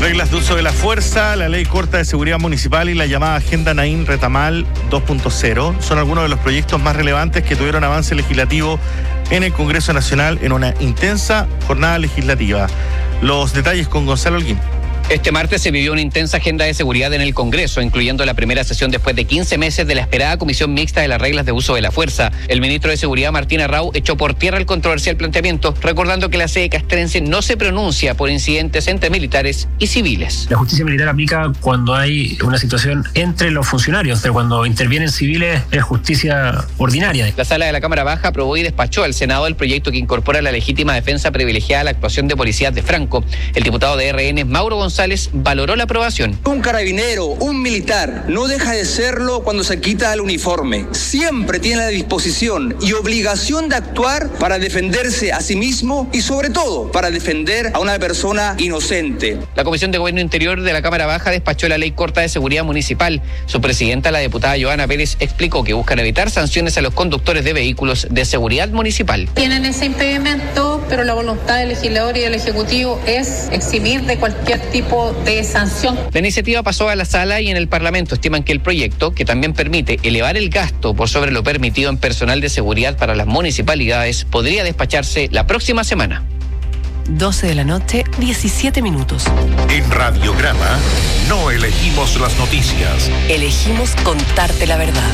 Reglas de uso de la fuerza, la ley corta de seguridad municipal y la llamada Agenda Naín Retamal 2.0 son algunos de los proyectos más relevantes que tuvieron avance legislativo en el Congreso Nacional en una intensa jornada legislativa. Los detalles con Gonzalo Holguín. Este martes se vivió una intensa agenda de seguridad en el Congreso, incluyendo la primera sesión después de 15 meses de la esperada comisión mixta de las reglas de uso de la fuerza. El ministro de Seguridad, Martín Arrau, echó por tierra el controversial planteamiento, recordando que la sede castrense no se pronuncia por incidentes entre militares y civiles. La justicia militar aplica cuando hay una situación entre los funcionarios, pero cuando intervienen civiles es justicia ordinaria. La sala de la Cámara Baja aprobó y despachó al Senado el proyecto que incorpora la legítima defensa privilegiada a la actuación de policías de Franco. El diputado de RN, Mauro González, valoró la aprobación. Un carabinero, un militar, no deja de serlo cuando se quita el uniforme. Siempre tiene la disposición y obligación de actuar para defenderse a sí mismo y sobre todo para defender a una persona inocente. La Comisión de Gobierno Interior de la Cámara Baja despachó la ley corta de seguridad municipal. Su presidenta, la diputada Joana Pérez, explicó que buscan evitar sanciones a los conductores de vehículos de seguridad municipal. Tienen ese impedimento, pero la voluntad del legislador y del Ejecutivo es eximir de cualquier tipo de sanción. La iniciativa pasó a la sala y en el Parlamento estiman que el proyecto, que también permite elevar el gasto por sobre lo permitido en personal de seguridad para las municipalidades, podría despacharse la próxima semana. 12 de la noche, 17 minutos. En Radiograma no elegimos las noticias. Elegimos contarte la verdad.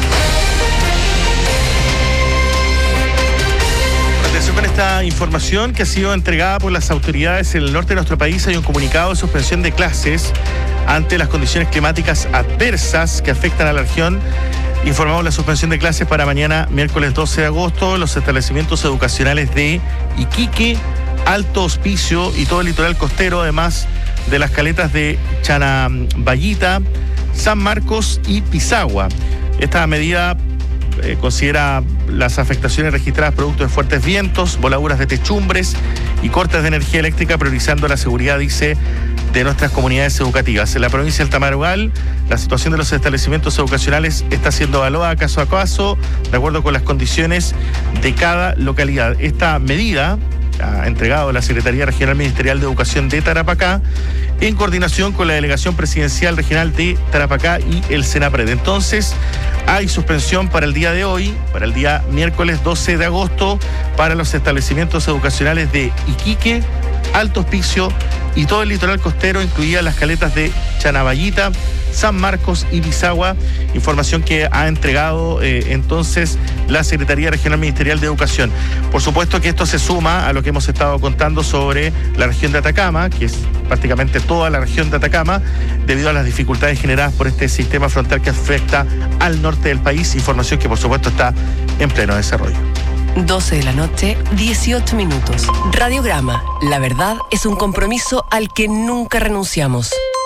Con esta información que ha sido entregada por las autoridades en el norte de nuestro país, hay un comunicado de suspensión de clases ante las condiciones climáticas adversas que afectan a la región. Informamos la suspensión de clases para mañana, miércoles 12 de agosto, los establecimientos educacionales de Iquique, Alto Hospicio y todo el litoral costero, además de las caletas de Chanaballita, San Marcos y Pisagua. Esta medida considera las afectaciones registradas producto de fuertes vientos, voladuras de techumbres y cortes de energía eléctrica, priorizando la seguridad, dice, de nuestras comunidades educativas. En la provincia del Tamarugal, la situación de los establecimientos educacionales está siendo evaluada caso a caso, de acuerdo con las condiciones de cada localidad. Esta medida ha entregado la Secretaría Regional Ministerial de Educación de Tarapacá en coordinación con la Delegación Presidencial Regional de Tarapacá y el Senapred. Entonces, hay suspensión para el día de hoy, para el día miércoles 12 de agosto, para los establecimientos educacionales de Iquique, Alto Hospicio y todo el litoral costero, incluidas las caletas de Chanaballita, San Marcos y Pisagua. Información que ha entregado entonces la Secretaría Regional Ministerial de Educación. Por supuesto que esto se suma a lo que hemos estado contando sobre la región de Atacama, que es prácticamente toda la región de Atacama, debido a las dificultades generadas por este sistema frontal que afecta al norte del país. Información que por supuesto está en pleno desarrollo. 12 de la noche, 18 minutos. Radiograma. La verdad es un compromiso al que nunca renunciamos.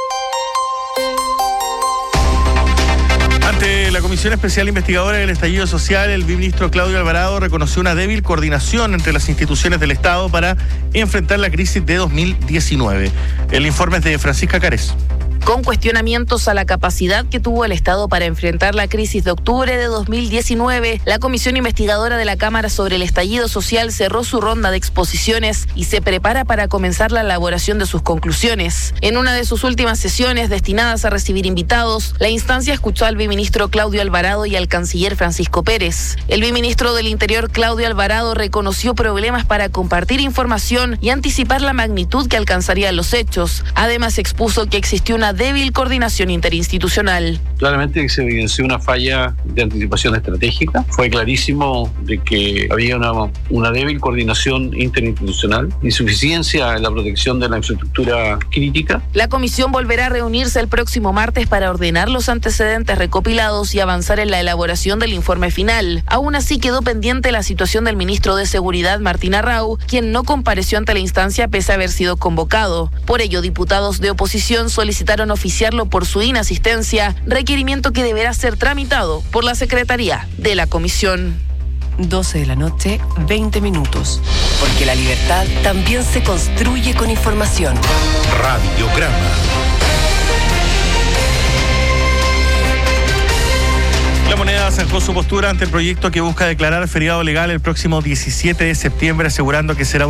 Ante la Comisión Especial Investigadora del Estallido Social, el viceministro Claudio Alvarado reconoció una débil coordinación entre las instituciones del Estado para enfrentar la crisis de 2019. El informe es de Francisca Carés. Con cuestionamientos a la capacidad que tuvo el Estado para enfrentar la crisis de octubre de 2019, la Comisión Investigadora de la Cámara sobre el Estallido Social cerró su ronda de exposiciones y se prepara para comenzar la elaboración de sus conclusiones. En una de sus últimas sesiones destinadas a recibir invitados, la instancia escuchó al viceministro Claudio Alvarado y al canciller Francisco Pérez. El viceministro del Interior, Claudio Alvarado, reconoció problemas para compartir información y anticipar la magnitud que alcanzarían los hechos. Además, expuso que existió una débil coordinación interinstitucional. Claramente se evidenció una falla de anticipación estratégica. Fue clarísimo de que había una débil coordinación interinstitucional, insuficiencia en la protección de la infraestructura crítica. La comisión volverá a reunirse el próximo martes para ordenar los antecedentes recopilados y avanzar en la elaboración del informe final. Aún así quedó pendiente la situación del ministro de Seguridad, Martín Arrau, quien no compareció ante la instancia pese a haber sido convocado. Por ello, diputados de oposición solicitaron oficiarlo por su inasistencia, requerimiento que deberá ser tramitado por la Secretaría de la Comisión. 12 de la noche, 20 minutos. Porque la libertad también se construye con información. Radiograma. La Moneda zanjó su postura ante el proyecto que busca declarar feriado legal el próximo 17 de septiembre, asegurando que será